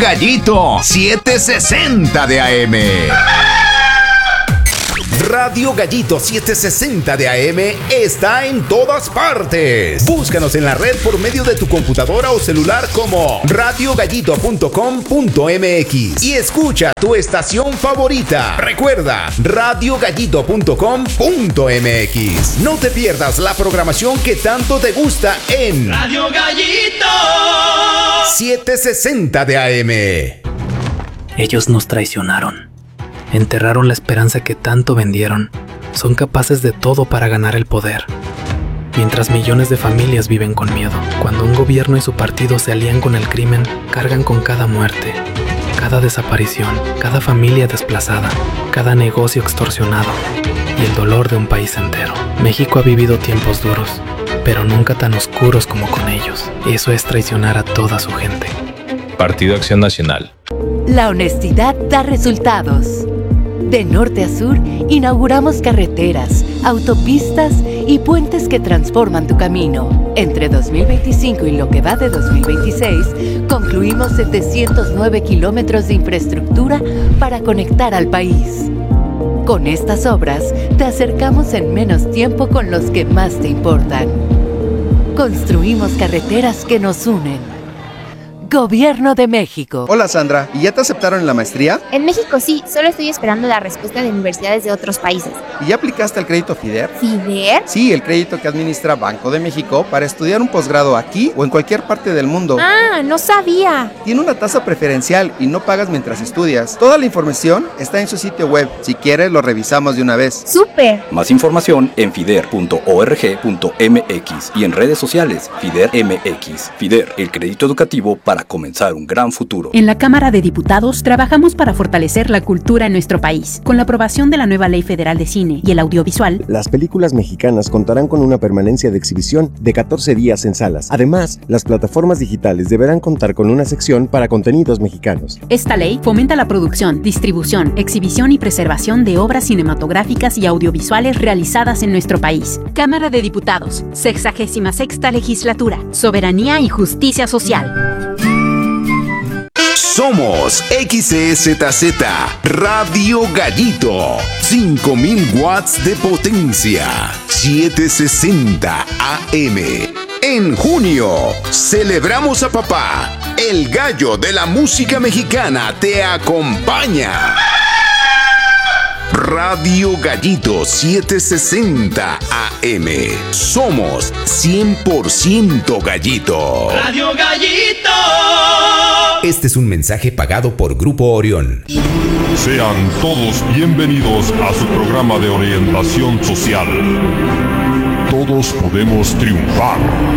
Gallito 760 de AM. Radio Gallito 760 de AM está en todas partes. Búscanos en la red por medio de tu computadora o celular como radiogallito.com.mx y escucha tu estación favorita. Recuerda, radiogallito.com.mx. No te pierdas la programación que tanto te gusta en Radio Gallito 760 de AM. Ellos nos traicionaron. Enterraron la esperanza que tanto vendieron. Son capaces de todo para ganar el poder. Mientras millones de familias viven con miedo. Cuando un gobierno y su partido se alían con el crimen, cargan con cada muerte, cada desaparición, cada familia desplazada, cada negocio extorsionado y el dolor de un país entero. México ha vivido tiempos duros, pero nunca tan oscuros como con ellos. Eso es traicionar a toda su gente. Partido Acción Nacional. La honestidad da resultados. De norte a sur, inauguramos carreteras, autopistas y puentes que transforman tu camino. Entre 2025 y lo que va de 2026, concluimos 709 kilómetros de infraestructura para conectar al país. Con estas obras, te acercamos en menos tiempo con los que más te importan. Construimos carreteras que nos unen. Gobierno de México. Hola Sandra, ¿y ya te aceptaron en la maestría? En México sí, solo estoy esperando la respuesta de universidades de otros países. ¿Y ya aplicaste al crédito FIDER? ¿FIDER? Sí, el crédito que administra Banco de México para estudiar un posgrado aquí o en cualquier parte del mundo. Ah, no sabía. Tiene una tasa preferencial y no pagas mientras estudias. Toda la información está en su sitio web. Si quieres, lo revisamos de una vez. ¡Súper! Más información en fider.org.mx y en redes sociales FIDER MX. FIDER, el crédito educativo para comenzar un gran futuro. En la Cámara de Diputados trabajamos para fortalecer la cultura en nuestro país. Con la aprobación de la nueva Ley Federal de Cine y el audiovisual, las películas mexicanas contarán con una permanencia de exhibición de 14 días en salas. Además, las plataformas digitales deberán contar con una sección para contenidos mexicanos. Esta ley fomenta la producción, distribución, exhibición y preservación de obras cinematográficas y audiovisuales realizadas en nuestro país. Cámara de Diputados, 66ª Legislatura, Soberanía y Justicia Social. Somos XEZZ Radio Gallito, 5000 watts de potencia, 760 AM. En junio, celebramos a papá. El gallo de la música mexicana te acompaña. Radio Gallito 760 AM. Somos 100% Gallito. Radio Gallito. Este es un mensaje pagado por Grupo Orión. Sean todos bienvenidos a su programa de orientación social. Todos podemos triunfar.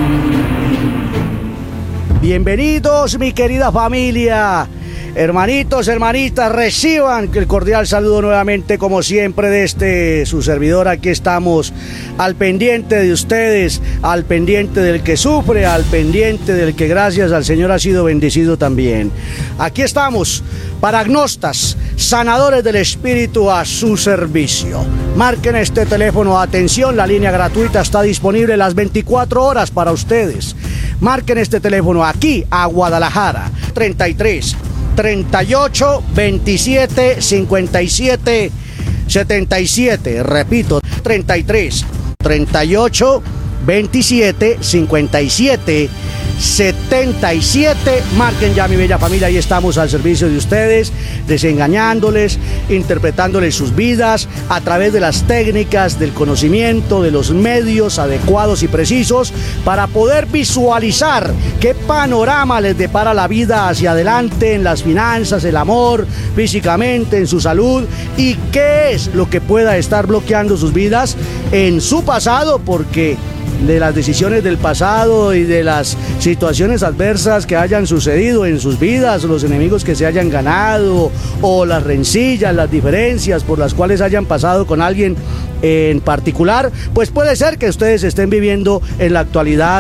Bienvenidos, mi querida familia. Hermanitos, hermanitas, reciban el cordial saludo nuevamente, como siempre, de su servidor. Aquí estamos al pendiente de ustedes, al pendiente del que sufre, al pendiente del que gracias al Señor ha sido bendecido también. Aquí estamos, paragnostas, sanadores del espíritu a su servicio. Marquen este teléfono, atención, la línea gratuita está disponible las 24 horas para ustedes. Marquen este teléfono aquí a Guadalajara, 33 38 27 57 77. Repito, 33 38 27 57 77. Marquen ya, mi bella familia, ahí estamos al servicio de ustedes, desengañándoles, interpretándoles sus vidas a través de las técnicas, del conocimiento, de los medios adecuados y precisos para poder visualizar qué panorama les depara la vida hacia adelante en las finanzas, el amor, físicamente, en su salud, y qué es lo que pueda estar bloqueando sus vidas en su pasado, porque de las decisiones del pasado y de las situaciones adversas que hayan sucedido en sus vidas, los enemigos que se hayan ganado o las rencillas, las diferencias por las cuales hayan pasado con alguien en particular, pues puede ser que ustedes estén viviendo en la actualidad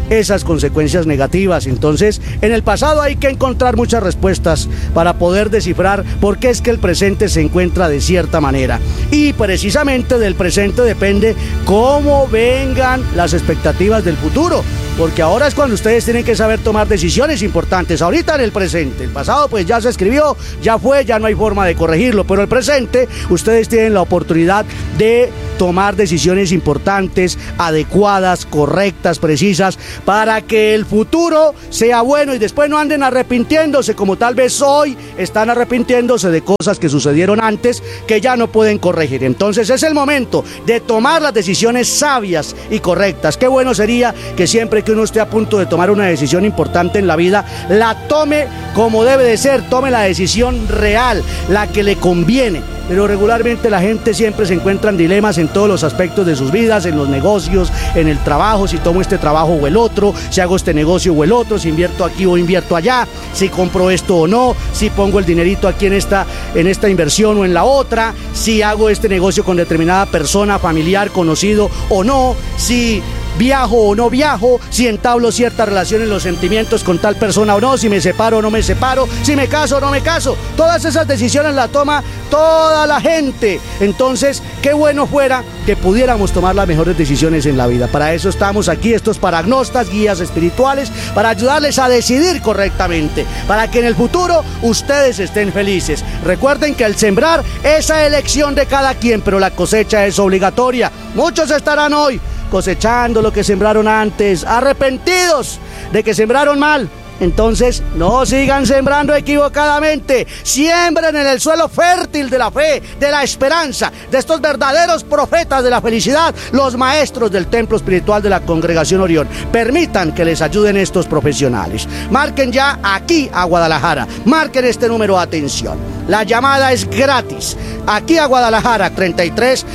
esas consecuencias negativas. Entonces, en el pasado hay que encontrar muchas respuestas para poder descifrar por qué es que el presente se encuentra de cierta manera. Y precisamente del presente depende cómo vengan las expectativas del futuro, porque ahora es cuando ustedes tienen que saber tomar decisiones importantes. Ahorita en el presente, el pasado pues ya se escribió, ya fue, ya no hay forma de corregirlo, pero el presente ustedes tienen la oportunidad de tomar decisiones importantes, adecuadas, correctas, precisas, para que el futuro sea bueno y después no anden arrepintiéndose, como tal vez hoy están arrepintiéndose de cosas que sucedieron antes que ya no pueden corregir. Entonces es el momento de tomar las decisiones sabias y correctas. Qué bueno sería que siempre que uno esté a punto de tomar una decisión importante en la vida, la tome como debe de ser, tome la decisión real, la que le conviene. Pero regularmente la gente siempre se encuentra en dilemas en todos los aspectos de sus vidas, en los negocios, en el trabajo, si tomo este trabajo o el otro, si hago este negocio o el otro, si invierto aquí o invierto allá, si compro esto o no, si pongo el dinerito aquí en esta inversión o en la otra, si hago este negocio con determinada persona, familiar, conocido o no, si viajo o no viajo, si entablo cierta relación en los sentimientos con tal persona o no, si me separo o no me separo, si me caso o no me caso. Todas esas decisiones las toma toda la gente. Entonces, qué bueno fuera que pudiéramos tomar las mejores decisiones en la vida. Para eso estamos aquí, estos paragnostas, guías espirituales, para ayudarles a decidir correctamente, para que en el futuro ustedes estén felices. Recuerden que el sembrar es a elección de cada quien, pero la cosecha es obligatoria. Muchos estarán hoy cosechando lo que sembraron antes, arrepentidos de que sembraron mal. Entonces, no sigan sembrando equivocadamente. Siembren en el suelo fértil de la fe, de la esperanza, de estos verdaderos profetas de la felicidad, los maestros del templo espiritual de la Congregación Orión. Permitan que les ayuden estos profesionales. Marquen ya aquí a Guadalajara. Marquen este número, atención. La llamada es gratis. Aquí a Guadalajara, 33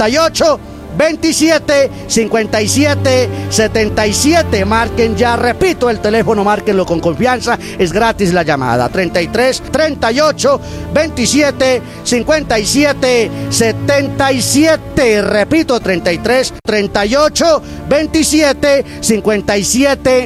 38 27 57 77. Marquen ya, repito el teléfono, márquenlo con confianza, es gratis la llamada. 33 38 27 57 77. Repito, 33 38 27 57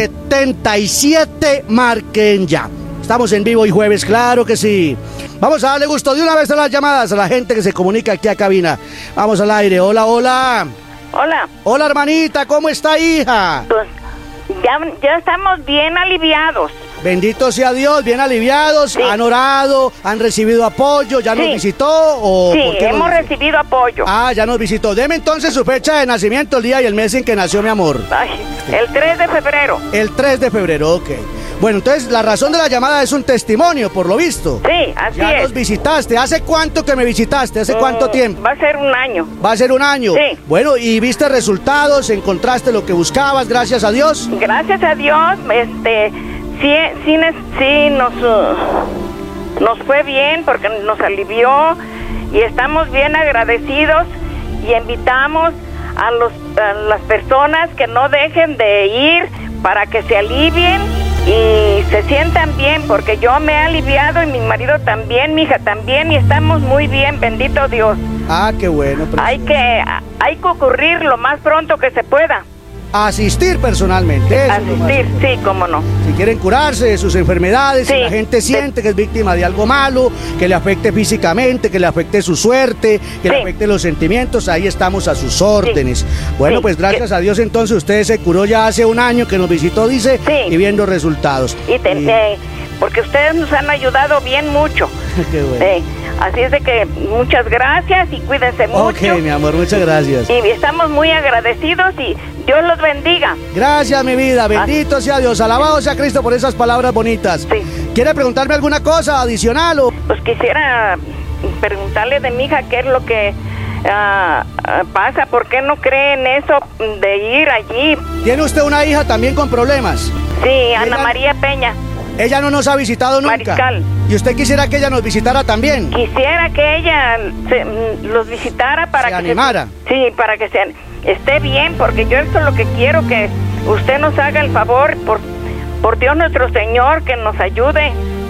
77. Marquen ya. Estamos en vivo hoy jueves, claro que sí. Vamos a darle gusto de una vez a las llamadas a la gente que se comunica aquí a cabina. Vamos al aire. Hola, hola. Hola. Hola, hermanita, ¿cómo está, hija? Pues ya estamos bien aliviados. Bendito sea Dios, bien aliviados, sí. Han orado, han recibido apoyo, ¿ya nos visitó? ¿O sí, hemos recibido apoyo. Ah, ya nos visitó. Deme entonces su fecha de nacimiento, el día y el mes en que nació mi amor. Ay, el 3 de febrero. El 3 de febrero, ok. Bueno, entonces la razón de la llamada es un testimonio, por lo visto. Sí, así ya es. Ya nos visitaste. ¿Hace cuánto que me visitaste? ¿Hace cuánto tiempo? Va a ser un año. ¿Va a ser un año? Sí. Bueno, ¿y viste resultados? ¿Encontraste lo que buscabas? Gracias a Dios. Gracias a Dios, sí nos fue bien porque nos alivió y estamos bien agradecidos y invitamos a las personas que no dejen de ir para que se alivien y se sientan bien, porque yo me he aliviado y mi marido también, mi hija también, y estamos muy bien, bendito Dios. Ah, qué bueno. Hay que ocurrir lo más pronto que se pueda. Asistir personalmente. Asistir, sí, cómo no. Si quieren curarse de sus enfermedades, sí, si la gente siente que es víctima de algo malo, que le afecte físicamente, que le afecte su suerte, que le afecte los sentimientos, ahí estamos a sus órdenes. Bueno, pues gracias a Dios entonces usted se curó ya hace un año que nos visitó, dice, y viendo resultados. Porque ustedes nos han ayudado bien mucho. Qué bueno. Así es de que muchas gracias y cuídense mucho. Ok, mi amor, muchas gracias. Y estamos muy agradecidos y Dios los bendiga. Gracias, mi vida, bendito sea Dios, alabado sea Cristo por esas palabras bonitas. Sí. ¿Quiere preguntarme alguna cosa adicional? Pues quisiera preguntarle de mi hija qué es lo que pasa, ¿por qué no cree en eso de ir allí? ¿Tiene usted una hija también con problemas? Sí, Ana María Peña. Ella no nos ha visitado nunca. Mariscal. ¿Y usted quisiera que ella nos visitara también? Quisiera que ella los visitara para que se animara. Sí, para que esté bien, porque yo eso es lo que quiero, que usted nos haga el favor, por Dios nuestro Señor, que nos ayude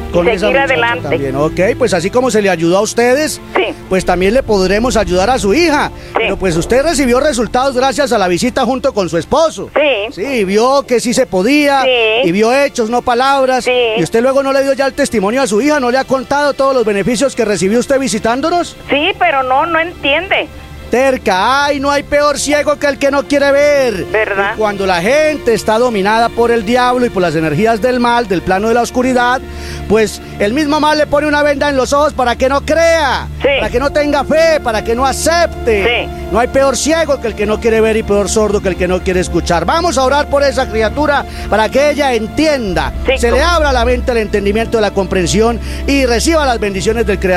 con y esa seguir muchacha adelante. también. Ok, pues así como se le ayudó a ustedes, Sí. pues también le podremos ayudar a su hija. Pero pues usted recibió resultados gracias a la visita junto con su esposo. Sí. Sí, vio que sí se podía, Sí. y vio hechos, no palabras. Sí. Y usted luego no le dio ya el testimonio a su hija, no le ha contado todos los beneficios que recibió usted visitándonos. Sí, pero no entiende. Terca, ay, no hay peor ciego que el que no quiere ver. ¿Verdad? Y cuando la gente está dominada por el diablo y por las energías del mal, del plano de la oscuridad, pues el mismo mal le pone una venda en los ojos para que no crea, Sí. para que no tenga fe, para que no acepte. Sí. No hay peor ciego que el que no quiere ver y peor sordo que el que no quiere escuchar. Vamos a orar por esa criatura para que ella entienda, Sí, se le ¿cómo? abra la mente, el entendimiento, la comprensión y reciba las bendiciones del Creador.